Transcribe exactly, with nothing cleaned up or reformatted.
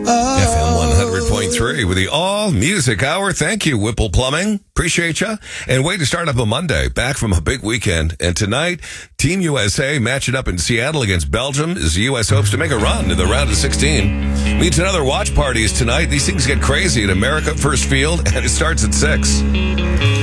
F M one hundred point three with the All Music Hour. Thank you, Whipple Plumbing. Appreciate you. And way to start up a Monday, back from a big weekend. And tonight, Team U S A matching up in Seattle against Belgium as the U S hopes to make a run to the round of sixteen. Means another watch parties tonight. These things get crazy at America First Field, and it starts at six.